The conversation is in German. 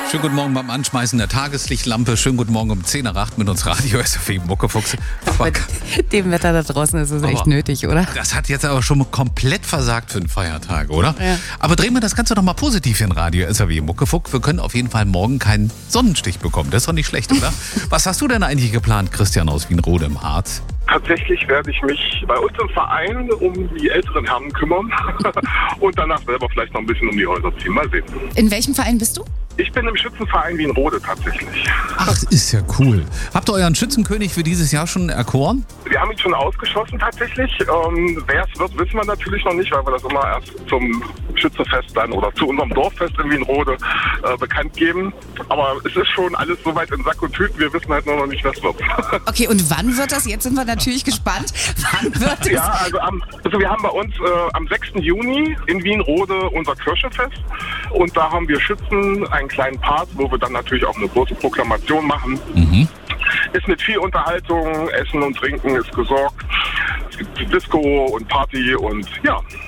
Schönen guten Morgen beim Anschmeißen der Tageslichtlampe. Schönen guten Morgen um 10 nach 8 mit uns Radio SFI Muckefuchs. Bei dem Wetter da draußen ist es echt nötig, oder? Das hat jetzt aber schon komplett versagt für den Feiertag, oder? Ja. Aber drehen wir das Ganze doch mal positiv in Radio SFI Muckefuck. Wir können auf jeden Fall morgen keinen Sonnenstich bekommen. Das ist doch nicht schlecht, oder? Was hast du denn eigentlich geplant, Christian aus Wienrode im Harz? Tatsächlich werde ich mich bei uns im Verein um die älteren Herren kümmern und danach selber vielleicht noch ein bisschen um die Häuser ziehen. Mal sehen. In welchem Verein bist du? Ich bin im Schützenverein Wienrode tatsächlich. Ach, ist ja cool. Habt ihr euren Schützenkönig für dieses Jahr schon erkoren? Wir haben ihn schon ausgeschossen tatsächlich. Wer es wird, wissen wir natürlich noch nicht, weil wir das immer erst zum Schützefest dann oder zu unserem Dorffest in Wienrode bekannt geben. Aber es ist schon alles soweit in Sack und Tüten. Wir wissen halt nur noch nicht, was wird. Okay, und wann wird das? Jetzt sind wir natürlich gespannt. Wann wird es? Ja, also wir haben bei uns am 6. Juni in Wienrode unser Kirchenfest. Und da haben wir Schützen einen kleinen Part, wo wir dann natürlich auch eine große Proklamation machen. Ist mit viel Unterhaltung, Essen und Trinken ist gesorgt. Es gibt Disco und Party und ja.